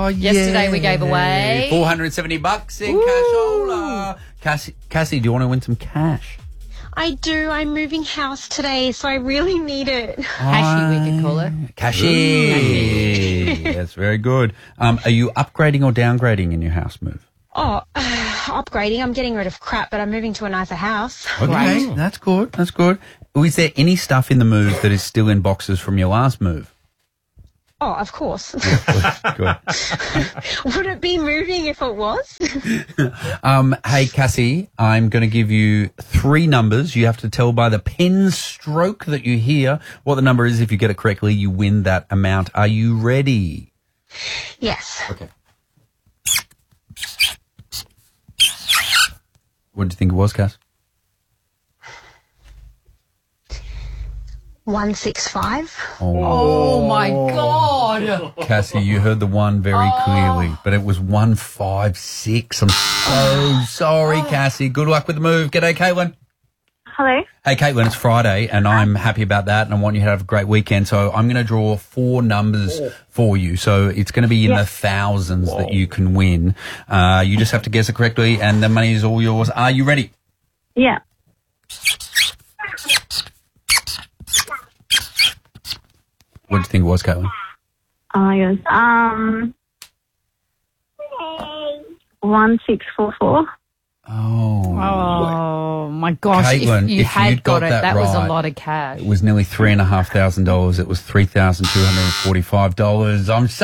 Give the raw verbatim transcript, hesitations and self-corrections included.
Oh, Yesterday we gave away four hundred seventy bucks in cashola. Cassie, Cassie, do you want to win some cash? I do. I'm moving house today, so I really need it. Cashy, we could call it. Cashy. That's very good. Um, are you upgrading or downgrading in your house move? Oh, uh, upgrading. I'm getting rid of crap, but I'm moving to a nicer house. Okay, Right. that's good. That's good. Is there any stuff in the move that is still in boxes from your last move? Oh, of course. Good. Would it be moving if it was? Um, hey, Cassie, I'm going to give you three numbers. You have to tell by the pen stroke that you hear what the number is. If you get it correctly, you win that amount. Are you ready? Yes. Okay. What do you think it was, Cass? One six five. Oh, my God. Cassie, you heard the one very clearly, but it was one five six. I'm so sorry, Cassie. Good luck with the move. G'day, Caitlin. Hello. Hey, Caitlin, it's Friday, and I'm happy about that, and I want you to have a great weekend. So I'm going to draw four numbers for you. So it's going to be in Yeah. the thousands that you can win. Uh, you just have to guess it correctly, and the money is all yours. Are you ready? Yeah. What do you think it was, Caitlin? Oh my gosh. Um. One six four four. Oh. Oh, my gosh. Caitlin, if you if had you'd got, got it, that that, was a right, lot of cash. It was nearly three and a half thousand dollars. It was three thousand two hundred and forty-five dollars. I'm so